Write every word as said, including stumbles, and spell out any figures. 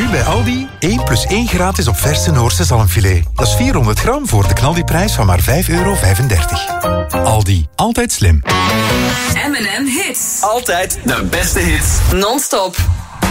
Nu bij Aldi één plus één gratis op verse Noorse zalmfilet. Dat is vierhonderd gram voor de knaldiprijs van maar vijf euro vijfendertig. Aldi, altijd slim. M en M Hits. Altijd de beste hits. Non-stop.